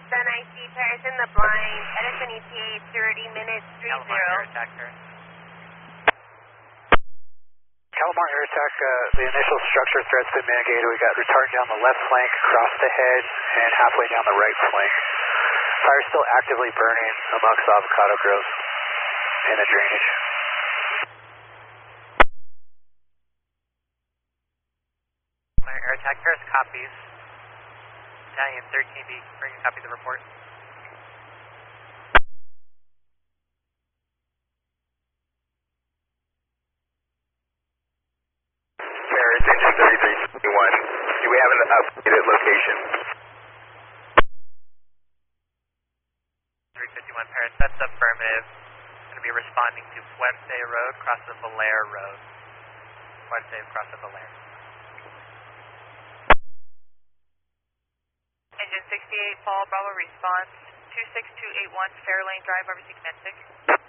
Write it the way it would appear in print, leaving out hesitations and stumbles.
Sun IC, Paris in the blind, Edison ETA 30 minutes, 30. Calamar air attack, Paris. Calamar air attack, the initial structure threat's been mitigated. We got retard down the left flank, across the head, and halfway down the right flank. Fire's still actively burning amongst the avocado groves in the drainage. Air attack, Paris copies. Battalion 13B, bring a copy of the report. Paris, engine 3321. Do we have an updated location? 351 Paris, that's affirmative. Going to be responding to Fuerte Road, across the Valère Road. Fuerte across the Valère. Engine 68, Paul Bravo response 26281 Fairlane Drive, RBC Command 6.